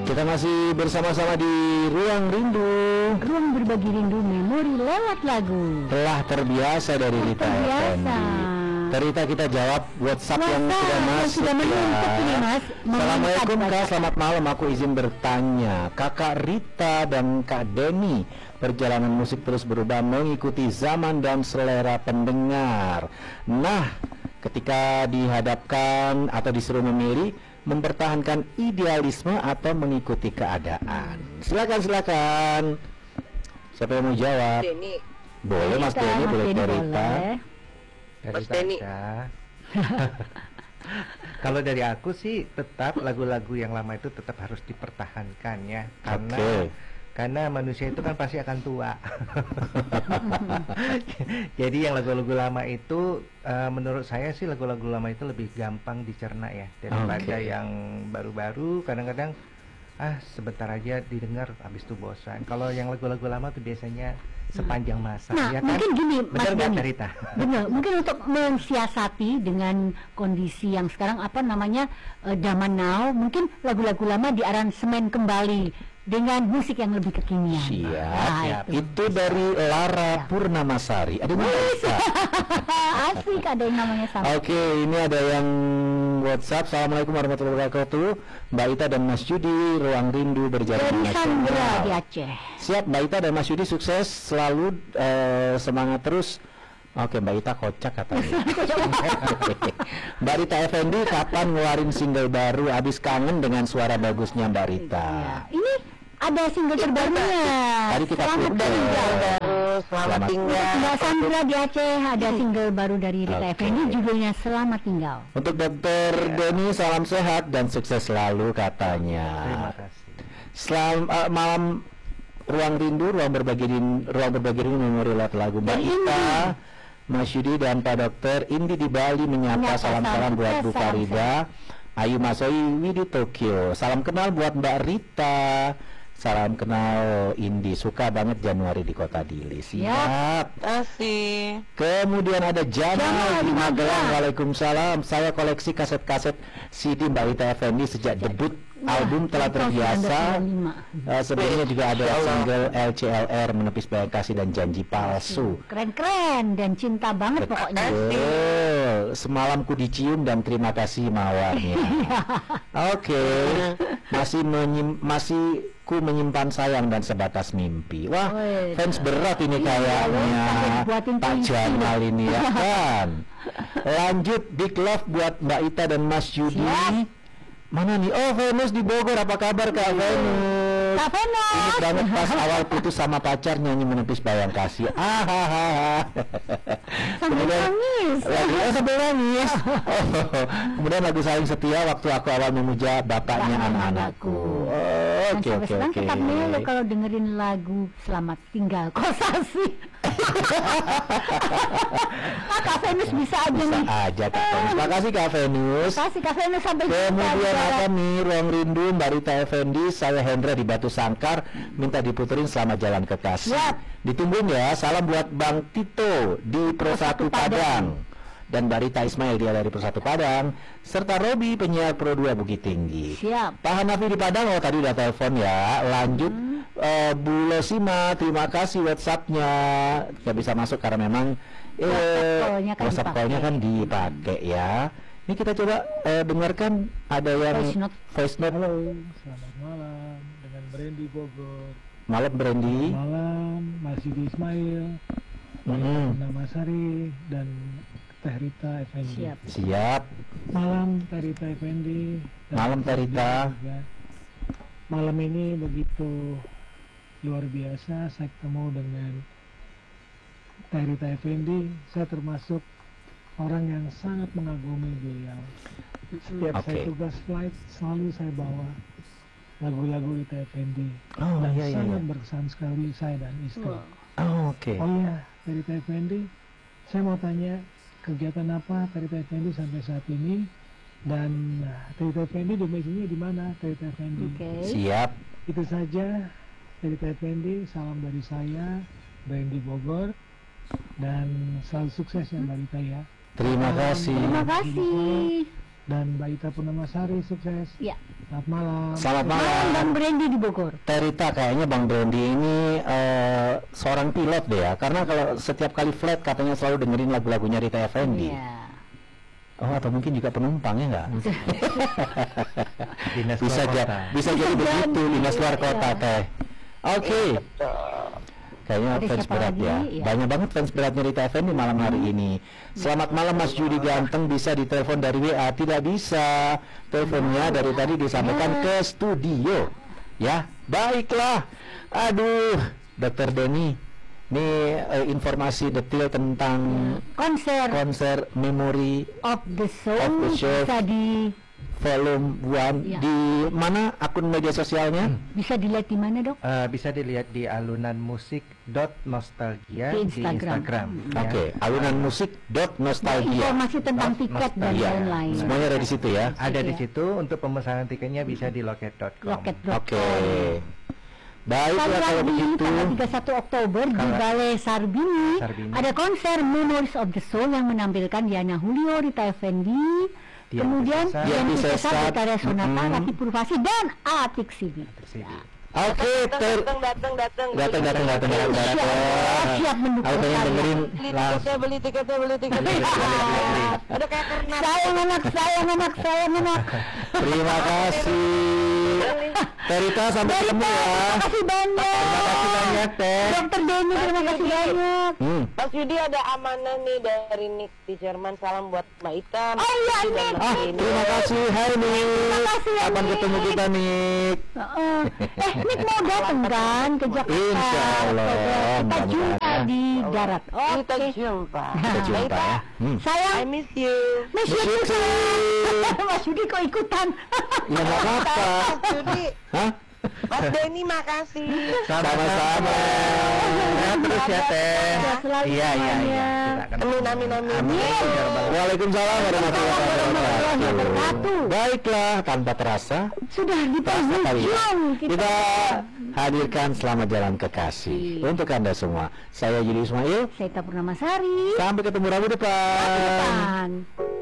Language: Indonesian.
Kita masih bersama-sama di Ruang Rindu. Ruang berbagi rindu memori lewat lagu. Telah terbiasa dari Rita Effendi. Rita, kita jawab WhatsApp yang sudah masuk ya. Mas. Assalamualaikum Kak, selamat malam. Aku izin bertanya, Kakak Rita dan Kak Denny, perjalanan musik terus berubah mengikuti zaman dan selera pendengar. Nah, ketika dihadapkan atau disuruh memilih, mempertahankan idealisme atau mengikuti keadaan. Silakan. Siapa yang mau jawab? Denny. Boleh Mas Denny, boleh Rita. Mas Denny. Kalau dari aku sih tetap lagu-lagu yang lama itu tetap harus dipertahankan ya, karena manusia itu kan pasti akan tua. Jadi yang lagu-lagu lama itu menurut saya sih lagu-lagu lama itu lebih gampang dicerna ya daripada yang baru-baru. Kadang-kadang sebentar aja didengar habis itu bosan. Kalau yang lagu-lagu lama tuh biasanya sepanjang masa. Nah, ya kan? mungkin gini Mas Denny, Rita. benar, mungkin untuk mensiasati dengan kondisi yang sekarang zaman now, mungkin lagu-lagu lama diaransemen kembali dengan musik yang lebih kekinian. Siap. Itu dari Lara Purnamasari. Ada Asik, ada yang namanya sama. Oke, ini ada yang WhatsApp. Assalamualaikum warahmatullahi wabarakatuh. Mbak Ita dan Mas Yudi, Ruang Rindu berjalan Dari Sandra nasional. di Aceh. Siap, Mbak Ita dan Mas Yudi, sukses selalu, semangat terus. Oke, Mbak Ita kocak katanya. Mbak Rita Effendi, kapan ngeluarin single baru? Abis kangen dengan suara bagusnya Mbak Rita. Ini ada single terbarunya. Tadi kita Selamat tinggal. Selamat tinggal. Mbak Sandra di Aceh ada single baru dari Rita Effendi, judulnya Selamat Tinggal. Untuk Dokter Denny, salam sehat dan sukses selalu katanya. Terima kasih. Selamat malam Ruang Rindu, ruang berbagi rindu memori lewat lagu. Mbak Ita, Mas Yudi dan Pak Dokter, Indi di Bali menyapa salam-salam buat Bu Farida, Ayu Masoi di Tokyo. Salam kenal buat Mbak Rita. Salam kenal Indi, suka banget Januari di Kota Dili. Siap. Kasih. Kemudian ada Jamal di Magelang. Waalaikumsalam. Saya koleksi kaset-kaset CD Mbak Rita Effendi sejak debut album Telah Terbiasa. Sebelumnya juga ada single LCLR, Menepis Bayang Kasih dan Janji Palsu. Keren-keren dan cinta banget pokoknya. Betul. Semalam ku dicium dan terima kasih mawarnya. Oke. Masih ku menyimpan sayang dan sebatas mimpi. Wah, fans berat ini kayaknya Pak Jamal ini ya kan. Lanjut, big love buat Mbak Ita dan Mas Yudi. Mana nih? Oh, Venus di Bogor. Apa kabar Kak Venus? Kak Venus. Ini banget pas awal putus sama pacar nyanyi Menepis Bayang Kasih. Sambil nangis. Sambil nangis. Kemudian lagu Saling Setia waktu aku awal memuja bapaknya anak-anakku. Oke. Tetap melu kalau dengerin lagu Selamat Tinggal Kosasi. Kak Venus bisa aja nih. Bisa aja Kak Venus. Makasih Kak Venus. Kasih Kak Venus sampai Kemudian apa nih, Ruang Rindu Mbak Rita Effendi, saya Hendra di Batu Sangkar, minta diputerin Selamat Jalan Kekasih. Ditungguin ya. Salam buat Bang Tito di Pro 1 Padang dan Mbak Rita Ismail, dia dari Pro 1 Padang, serta Robi penyiar Pro 2 Bukit Tinggi. Siap. Pak Hanafi di Padang, tadi udah telepon ya. Lanjut Bu Losima, terima kasih WhatsApp-nya. Gak bisa masuk karena memang WhatsApp call-nya kan dipakai ya. Ini kita coba dengarkan ada yang voice note. Halo, selamat malam dengan Brandy Bogor. Malam Brandy. Malam Mas Yudi Ismail, Nama Sari dan Teh Rita Effendi. Siap. Malam Teh Rita Effendi. Malam Teh Rita. Malam ini begitu luar biasa, saya ketemu dengan Teh Rita Effendi. Saya termasuk orang yang sangat mengagumi beliau. Setiap saya tugas flight selalu saya bawa lagu-lagu Rita Effendi. Sangat berkesan sekali saya dan istri. Oh iya, Rita Effendi, saya mau tanya kegiatan apa Rita Effendi sampai saat ini, dan Rita Effendi domisilinya di mana Rita Effendi? Siap. Itu saja Rita Effendi, salam dari saya Brandy Bogor, dan selalu sukses ya Mbak Rita ya. Terima kasih. Terima kasih. Dan Mbak Ita Purnamasari, sukses. Ya. Selamat malam. Selamat Malam malam. Bang Brandy di Bogor. Terita, kayaknya Bang Brandy ini seorang pilot deh ya, karena kalau setiap kali flight katanya selalu dengerin lagu-lagunya Rita Effendy. Iya. Oh, atau mungkin juga penumpang ya nggak? Dinas bisa luar jadi kota. bisa jadi begitu, dinas luar kota teh. Oke. Kayaknya Ada fans siapa berat lagi? ya. Iya. Banyak banget fans beratnya Rita Effendy malam hari ini. Selamat malam Mas Judi Ganteng, bisa ditelepon dari WA? Tidak bisa. Teleponnya dari tadi disampaikan ke studio. Ya, baiklah. Aduh, Dokter Denny, ini informasi detail tentang konser Memory of the Soul, Of the Soul. bisa Volume 1 Ya. di mana akun media sosialnya? bisa dilihat di mana, Dok? Bisa dilihat di alunanmusik.nostalgia Di di Instagram. Instagram. Oke, alunanmusik.nostalgia. Informasi tentang tiket dan Iya, lain-lain. semuanya ada di situ ya. Ada di Ya. situ. Untuk pemesanan tiketnya bisa di loket.com. Loket.com. Oke. Sekali Baiklah kalau lagi begitu. tanggal 31 Oktober di Kalau- Balai Sarbini Sarbini. ada konser Memories of the Soul yang menampilkan Diana Julio, Rita Effendy, Dian kemudian Piscesar. Dian Dian Piscesar, Piscesar, Betara Sonata, mm-mm. Laki Purvasi dan Atik Sidi. Oke, datang. datang. Siap mendukung Aku pengen saya. dengerin langsung. Beli tiketnya. Udah kayak karena Sayang anak. Terima kasih. Terita, sampai ketemu ya. Terima kasih banyak. Terima kasih banyak, Teh. Dokter Denny, terima kasih banyak. Mas Yudi ada amanah nih dari Nick di Jerman. Salam buat Mbak Ita. Oh iya, Mas Yudi dan Nick. Mas Denny. Terima kasih. Hai Nik. kasih ya, Kapan Nik. ketemu kita Nik? Nick mau datang kan ke Jakarta? Insya Allah. Kita jumpa di darat. Kita Oke. jumpa. Kita jumpa ya. Sayang, I miss you. Mas Yudi Miss you sayang. Mas Yudi kok ikutan? Ya nggak apa-apa. Mas Yudi. Hah? Mas Denny makasih. Sama-sama. Sehat terus ya, Teh. Sehat selalu Iya. semuanya. Kita akan Amin. Waalaikumsalam warahmatullahi wabarakatuh. wabarakatuh. Baiklah, tanpa terasa Sudah di terasa kali ya. penghujung Kita hadirkan Selamat Jalan Kekasih untuk Anda semua. Saya Yudi Ismail. Saya Ita Purnamasari. Sampai ketemu Rabu depan. Depan.